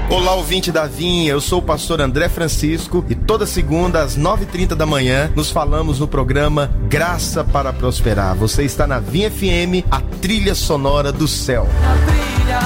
Olá, ouvinte da Vinha, eu sou o pastor André Francisco e toda segunda às 9h30 da manhã nos falamos no programa Graça para Prosperar. Você está na Vinha FM, a trilha sonora do céu.